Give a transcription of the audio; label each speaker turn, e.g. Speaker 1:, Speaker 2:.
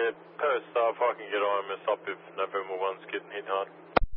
Speaker 1: post if I can get IMS up if November 1's getting hit hard.